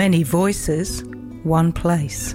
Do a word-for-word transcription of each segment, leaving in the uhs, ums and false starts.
Many voices, one place.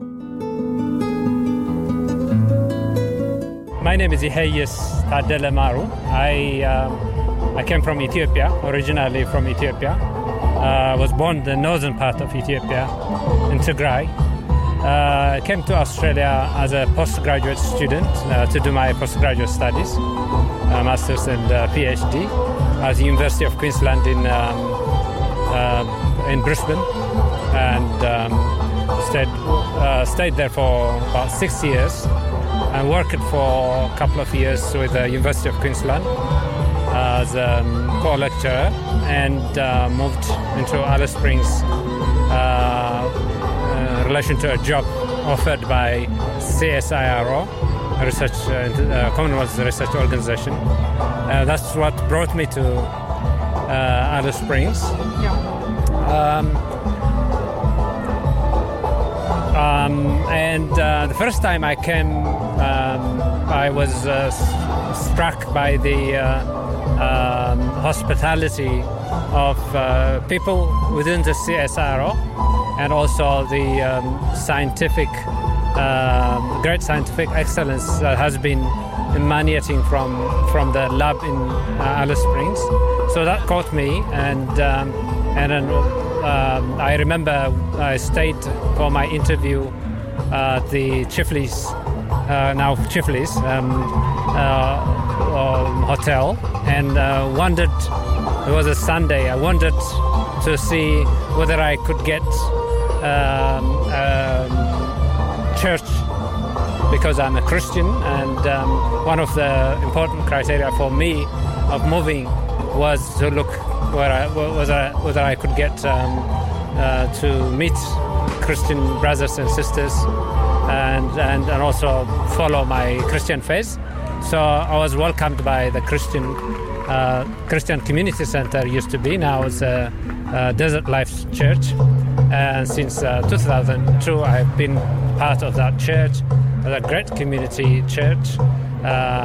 My name is Ihayes Tadele Maru. I um, I came from Ethiopia, originally from Ethiopia. I uh, was born in the northern part of Ethiopia, in Tigray. I uh, came to Australia as a postgraduate student uh, to do my postgraduate studies, uh, master's and uh, PhD at the University of Queensland in um, uh, in Brisbane, and um, stayed uh, stayed there for about six years, and worked for a couple of years with the University of Queensland as a um, co-lecturer, and uh, moved into Alice Springs uh, in relation to a job offered by C S I R O, a research, uh, Commonwealth Research Organization. Uh, that's what brought me to uh, Alice Springs. Yeah. Um, um, and uh, the first time I came, um, I was uh, struck by the uh, um, hospitality of uh, people within the C S I R O, and also the um, scientific, uh, great scientific excellence that has been emanating from from the lab in uh, Alice Springs. So that caught me, and um, and then um, I remember I stayed for my interview at the Chifley's, uh, now Chifley's um, uh, um, hotel, and uh, wondered. It was a Sunday. I wanted to see whether I could get um, um, church, because I'm a Christian, and um, one of the important criteria for me of moving was to look where I, whether, I, whether I could get um, uh, to meet Christian brothers and sisters, and, and and also follow my Christian faith. So I was welcomed by the Christian uh, Christian Community Center. Used to be, now it's a, a Desert Life Church, and since uh, two thousand two I've been part of that church, a great community church, um,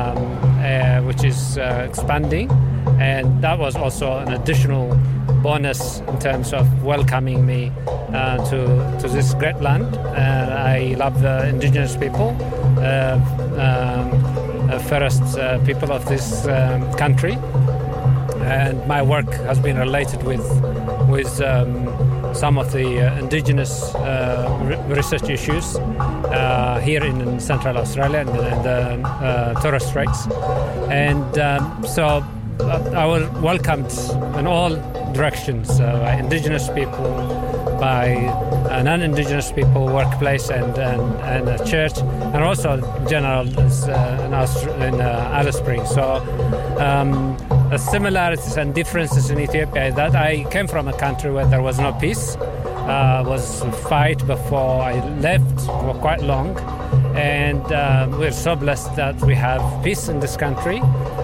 uh, which is uh, expanding, and that was also an additional bonus in terms of welcoming me uh, to to this great land. And I love the indigenous people, uh, um, uh, first uh, people of this um, country, and my work has been related with with um, some of the uh, indigenous uh, re- research issues uh, here in, in Central Australia and in the uh, Torres Straits. And um, so uh, I was welcomed in all directions uh, by indigenous people, by uh, non-indigenous people, workplace and, and, and a church, and also general uh, in, Aust- in uh, Alice Springs. So um, the similarities and differences in Ethiopia is that I came from a country where there was no peace. Uh, was a fight before I left for quite long, and uh, we're so blessed that we have peace in this country,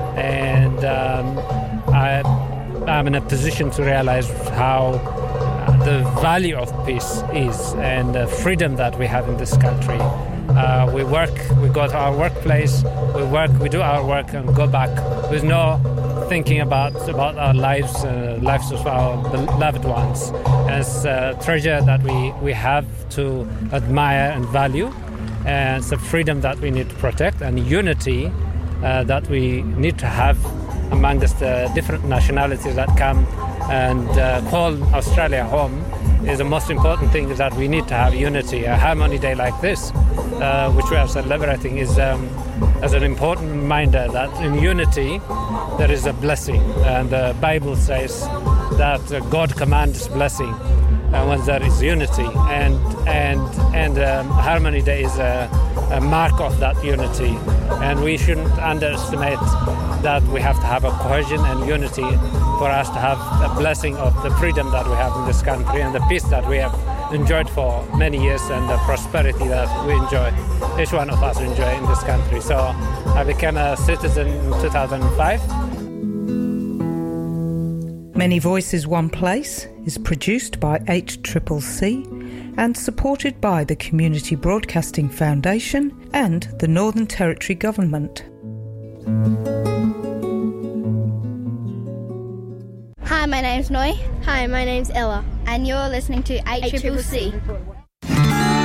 and um, I, I'm in a position to realize how the value of peace is, and the freedom that we have in this country. Uh, we work, we go to our workplace, we work, we do our work and go back with no thinking about about our lives, uh, lives of our beloved ones, as a treasure that we, we have to admire and value, and it's a freedom that we need to protect, and unity uh, that we need to have amongst the different nationalities that come and uh, call Australia home. Is the most important thing, is that we need to have unity. A Harmony Day like this, uh, which we are celebrating, is um, as an important reminder that in unity there is a blessing, and the Bible says that God commands blessing uh, when there is unity, and and and um, Harmony Day is a, a mark of that unity, and we shouldn't underestimate that we have to have a cohesion and unity for us to have a blessing of the freedom that we have in this country, and the peace that we have enjoyed for many years, and the prosperity that we enjoy, each one of us enjoy in this country. So I became a citizen in two thousand five. Many Voices, One Place is produced by H C C C and supported by the Community Broadcasting Foundation and the Northern Territory Government. Hi, my name's Noi. Hi, my name's Ella. And you're listening to eight C C C.